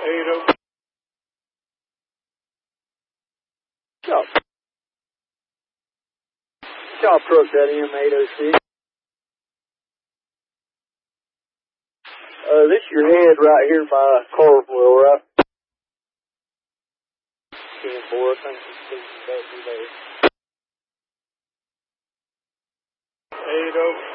Shop. Shop truck that M806. This your head right here by Carville, right? 10-4, I think it's back through there. 80.